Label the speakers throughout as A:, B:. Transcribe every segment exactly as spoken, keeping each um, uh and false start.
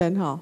A: 人哈。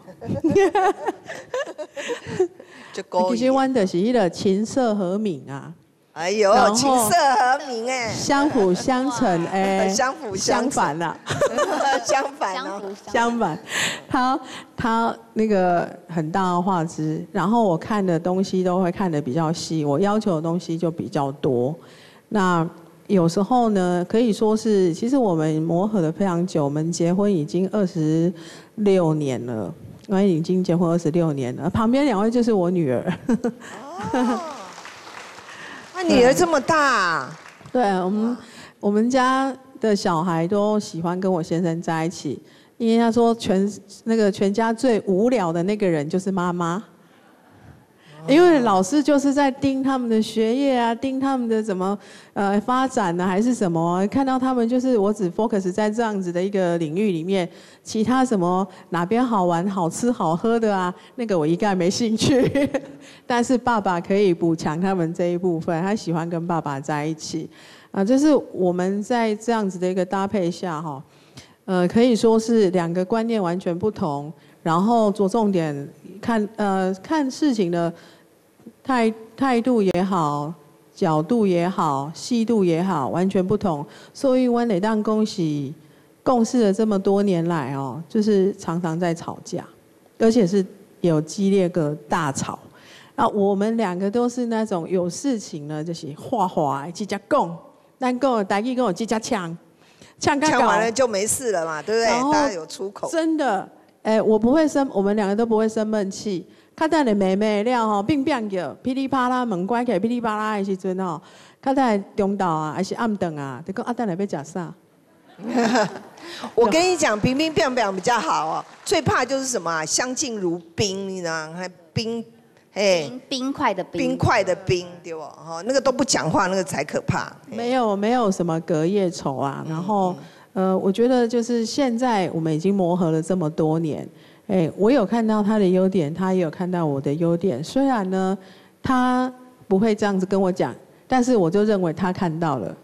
B: 就勾
A: 其实阮就是迄个琴瑟和鸣啊。
B: 哎呦，琴瑟和鸣哎，
A: 相辅相成哎，
B: 相辅
A: 相反啦，
B: 相反哦，
A: 相反。他他那个很大的画质，然后我看的东西都会看得比较细，我要求的东西就比较多。那有时候呢，可以说是，其实我们磨合的非常久，我们结婚已经二十六年了，我们已经结婚二十六年了。旁边两位就是我女儿。
B: 哦那女儿这么大，
A: 对我们我们家的小孩都喜欢跟我先生在一起，因为他说全那个全家最无聊的那个人就是妈妈，因为老师就是在盯他们的学业啊，盯他们的怎么呃发展呢、啊，还是什么？看到他们就是我只 focus 在这样子的一个领域里面，其他什么哪边好玩、好吃、好喝的啊，那个我一概没兴趣。但是爸爸可以补强他们这一部分，他喜欢跟爸爸在一起，啊，就是我们在这样子的一个搭配下哈，呃，可以说是两个观念完全不同，然后着重点看呃看事情的态态度也好，角度也好，细度也好，完全不同。所以阮会当恭喜共事了这么多年来哦，就是常常在吵架，而且是有激烈个大吵。啊，我们两个都是那种有事情呢，就是话话直接讲，但跟我台语跟我直接呛，呛
B: 呛完了就没事了嘛，对不对？大家有出口。
A: 真的，哎、欸，我不会生，我们两个都不会生闷气。较等下妹妹了吼，乒乒叫，噼里啪啦门关起来，噼里啪啦的时阵吼，较等下中昼啊，还是暗顿啊，就讲啊，等下要食啥？
B: 我跟你讲，乒乒乓乓比较好哦。最怕就是什么啊？相敬如宾，你知道吗？还冰。
C: 冰冰块的冰，
B: 冰块的冰，对不？哈，那个都不讲话，那个才可怕。
A: 没有，没有什么隔夜仇啊。然后，呃，我觉得就是现在我们已经磨合了这么多年，哎，我有看到他的优点，他也有看到我的优点。虽然呢，他不会这样子跟我讲，但是我就认为他看到了。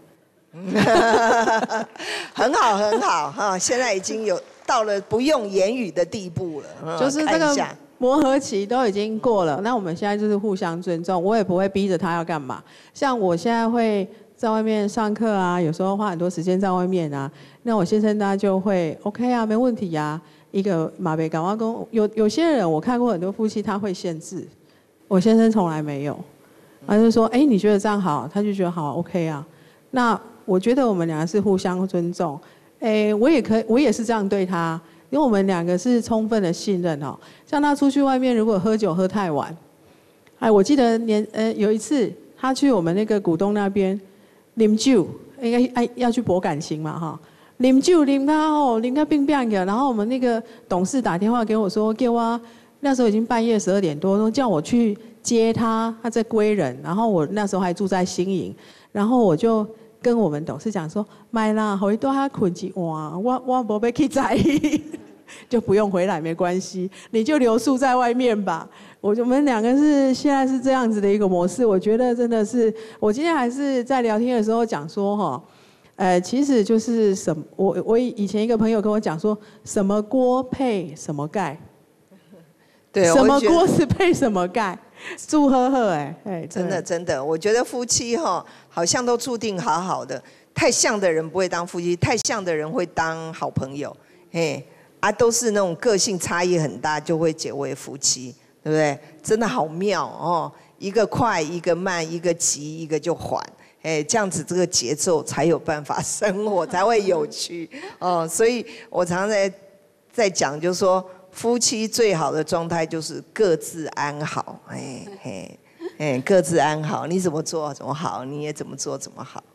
B: 很好，很好哈！现在已经有到了不用言语的地步了。
A: 就是这个。磨合期都已经过了，那我们现在就是互相尊重，我也不会逼着他要干嘛。像我现在会在外面上课啊，有时候花很多时间在外面啊，那我先生他就会 OK 啊，没问题呀、啊。一个马北港湾公有有些人我看过很多夫妻他会限制，我先生从来没有，他就说，哎、欸，你觉得这样好，他就觉得好 OK 啊。那我觉得我们两个是互相尊重，哎、欸，我也可以，我也是这样对他。因为我们两个是充分的信任哦，像他出去外面如果喝酒喝太晚，哎，我记得年呃有一次他去我们那个股东那边啉酒，应该哎要去博感情嘛哈，啉酒啉他哦啉他冰冰的，然后我们那个董事打电话给我说，给我那时候已经半夜十二点多，说叫我去接他，他在归仁，然后我那时候还住在新营，然后我就跟我们董事长说，买啦，回多他困一晚，我我无要去在意。就不用回来没关系，你就留宿在外面吧。我我们两个是现在是这样子的一个模式，我觉得真的是，我今天还是在聊天的时候讲说哈，呃，其实就是什么，我我以前一个朋友跟我讲说，什么锅配什么盖，
B: 对，
A: 什么锅是配什么盖，祝贺贺哎哎，
B: 真的真的，我觉得夫妻哈好像都注定好好的，太像的人不会当夫妻，太像的人会当好朋友，哎。啊，都是那种个性差异很大，就会结为夫妻，对不对？真的好妙哦，一个快，一个慢，一个急，一个就缓，哎，这样子这个节奏才有办法生活，才会有趣哦。所以我常常在在讲，就是说夫妻最好的状态就是各自安好，哎嘿，哎，各自安好，你怎么做怎么好，你也怎么做怎么好。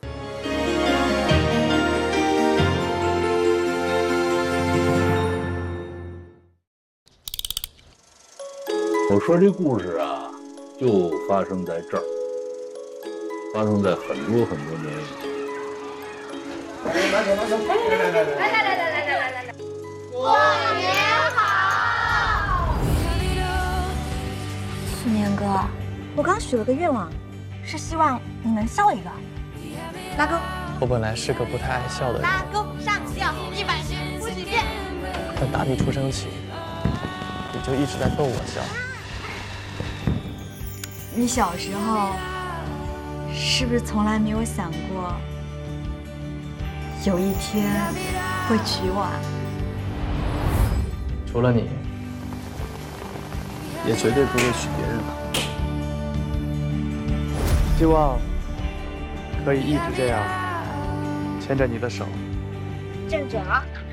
D: 我说这故事啊，就发生在这儿，发生在很多很多年以前。
E: 来来来来来来来来来，过年好！
F: 去年哥，我刚许了个愿望，是希望你能笑一个。拉钩。
G: 我本来是个不太爱笑的人。
F: 拉钩上吊一百步几遍。
G: 但打你出生起， 就一直在逗我笑。
F: 你小时候是不是从来没有想过，有一天会娶我啊？
G: 除了你，也绝对不会娶别人的。希望可以一直这样牵着你的手。
F: 正准啊！